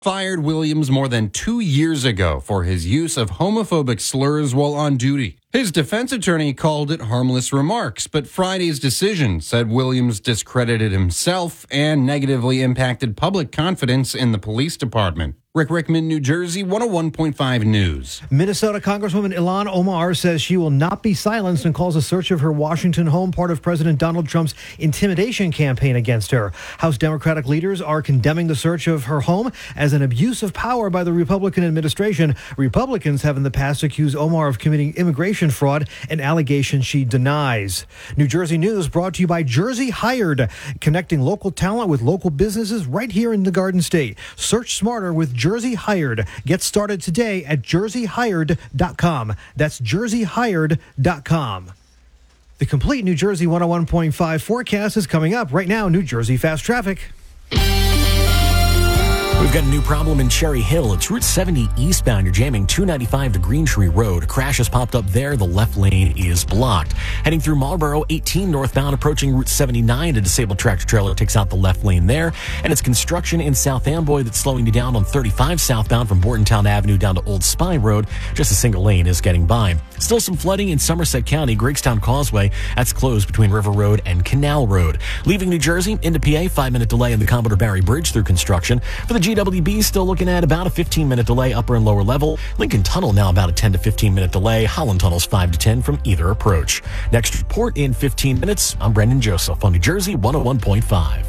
fired Williams more than 2 years ago for his use of homophobic slurs while on duty. His defense attorney called it harmless remarks, but Friday's decision said Williams discredited himself and negatively impacted public confidence in the police department. Rick Rickman, New Jersey, 101.5 News. Minnesota Congresswoman Ilhan Omar says she will not be silenced and calls a search of her Washington home part of President Donald Trump's intimidation campaign against her. House Democratic leaders are condemning the search of her home as an abuse of power by the Republican administration. Republicans have in the past accused Omar of committing immigration fraud, an allegation she denies. New Jersey News brought to you by Jersey Hired, connecting local talent with local businesses right here in the Garden State. Search smarter with Jersey Hired. Get started today at jerseyhired.com. That's jerseyhired.com. The complete New Jersey 101.5 forecast is coming up right now. New Jersey Fast Traffic. We've got a new problem in Cherry Hill. It's Route 70 eastbound. You're jamming 295 to Green Tree Road. A crash has popped up there. The left lane is blocked. Heading through Marlboro, 18 northbound, approaching Route 79. A disabled tractor trailer takes out the left lane there. And it's construction in South Amboy that's slowing you down on 35 southbound from Bordentown Avenue down to Old Spine Road. Just a single lane is getting by. Still some flooding in Somerset County. Greggstown Causeway, that's closed between River Road and Canal Road. Leaving New Jersey into PA, 5-minute delay in the Commodore Barry Bridge through construction. For the GWB, still looking at about a 15-minute delay upper and lower level. Lincoln Tunnel now about a 10 to 15-minute delay. Holland Tunnel's 5 to 10 from either approach. Next report in 15 minutes. I'm Brendan Joseph on New Jersey 101.5.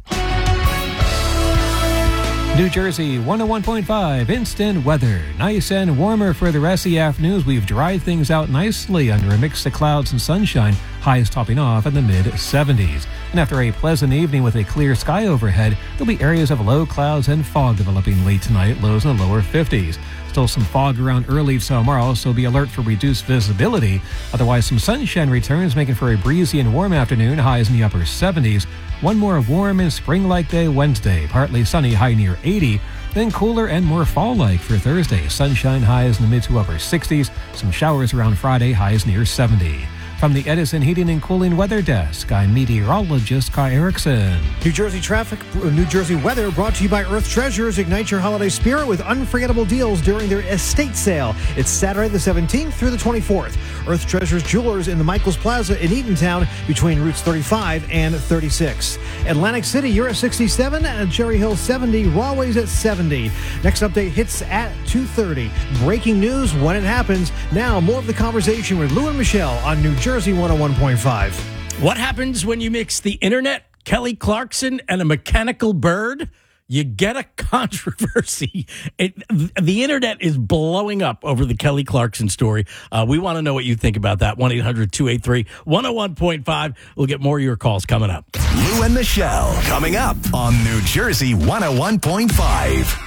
New Jersey 101.5 instant weather. Nice and warmer for the rest of the afternoon. We've dried things out nicely under a mix of clouds and sunshine. Highs topping off in the mid-70s. And after a pleasant evening with a clear sky overhead, there'll be areas of low clouds and fog developing late tonight, lows in the lower 50s. Still some fog around early tomorrow, so be alert for reduced visibility. Otherwise, some sunshine returns, making for a breezy and warm afternoon, highs in the upper 70s. One more warm and spring-like day Wednesday, partly sunny, high near 80. Then cooler and more fall-like for Thursday. Sunshine, highs in the mid to upper 60s. Some showers around Friday, highs near 70. From the Edison Heating and Cooling Weather Desk, I'm meteorologist Kai Erickson. New Jersey traffic, New Jersey weather brought to you by Earth Treasures. Ignite your holiday spirit with unforgettable deals during their estate sale. It's Saturday the 17th through the 24th. Earth Treasures Jewelers in the Michaels Plaza in Eatontown between routes 35 and 36. Atlantic City, you're at 67, and Cherry Hill 70, Rahway's at 70. Next update hits at 2:30. Breaking news when it happens. Now, more of the conversation with Lou and Michelle on New Jersey 101.5. What happens when you mix the internet, Kelly Clarkson, and a mechanical bird? You get a controversy. The internet is blowing up over the Kelly Clarkson story. We want to know what you think about that. 1-800-283-101.5. We'll get more of your calls coming up. Lou and Michelle coming up on New Jersey 101.5.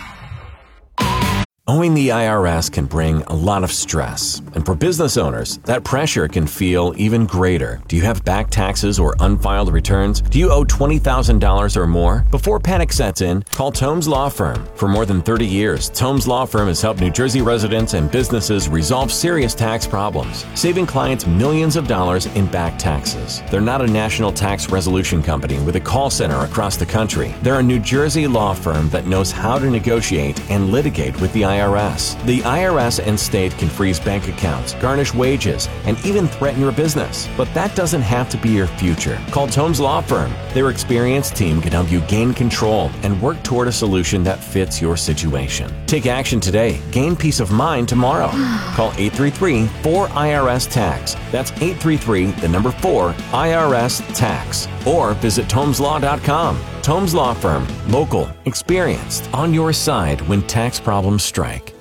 Owing the IRS can bring a lot of stress, and for business owners, that pressure can feel even greater. Do you have back taxes or unfiled returns? Do you owe $20,000 or more? Before panic sets in, call Tomes Law Firm. For more than 30 years, Tomes Law Firm has helped New Jersey residents and businesses resolve serious tax problems, saving clients millions of dollars in back taxes. They're not a national tax resolution company with a call center across the country. They're a New Jersey law firm that knows how to negotiate and litigate with the IRS. The IRS and state can freeze bank accounts, garnish wages, and even threaten your business. But that doesn't have to be your future. Call Tomes Law Firm. Their experienced team can help you gain control and work toward a solution that fits your situation. Take action today. Gain peace of mind tomorrow. Call 833-4IRS-TAX. That's 833-4-IRS-TAX. Or visit TomesLaw.com. Tomes Law Firm. Local. Experienced. On your side when tax problems strike.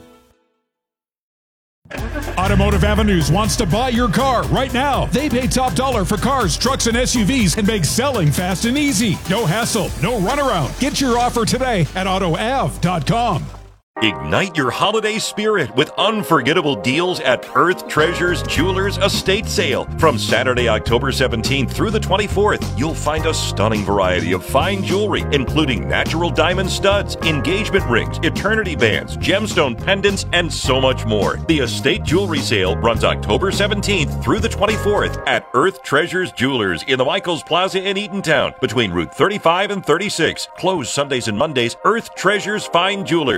Automotive Avenues wants to buy your car right now. They pay top dollar for cars, trucks, and SUVs and make selling fast and easy. No hassle, no runaround. Get your offer today at AutoAv.com. Ignite your holiday spirit with unforgettable deals at Earth Treasures Jewelers Estate Sale. From Saturday, October 17th through the 24th, you'll find a stunning variety of fine jewelry, including natural diamond studs, engagement rings, eternity bands, gemstone pendants, and so much more. The estate jewelry sale runs October 17th through the 24th at Earth Treasures Jewelers in the Michaels Plaza in Eatontown between Route 35 and 36. Closed Sundays and Mondays. Earth Treasures Fine Jewelers.